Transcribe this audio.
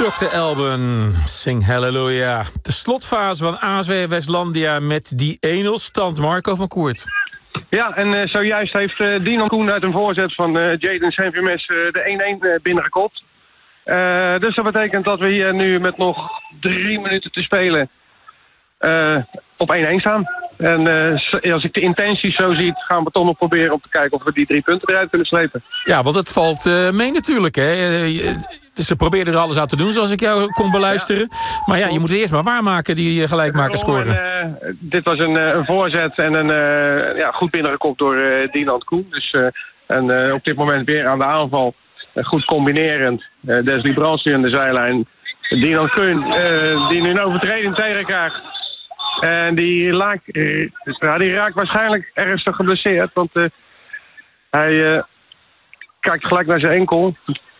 Dr. Alban, Sing Hallelujah. De slotfase van ASW Westlandia met die 1-0 stand. Marco van Koert. Ja, en zojuist heeft Dinan Koen uit een voorzet van Jaden Saint-Vermes de 1-1 binnengekopt. Dus dat betekent dat we hier nu met nog 3 minuten te spelen op 1-1 staan. En als ik de intenties zo zie, gaan we toch nog proberen om te kijken of we die 3 punten eruit kunnen slepen. Ja, want het valt mee natuurlijk. Hè? Ze probeerden er alles aan te doen, zoals ik jou kon beluisteren. Ja. Maar ja, je moet eerst maar waarmaken, die gelijkmakers scoren. Dit was een voorzet en een goed binnengekopt door Dinan Koen. Dus, op dit moment weer aan de aanval. Goed combinerend. Desli Bransen aan de zijlijn. Dinan Koen, die nu een overtreding tegenkrijgt. En die raakt waarschijnlijk ernstig geblesseerd. Want hij kijkt gelijk naar zijn enkel.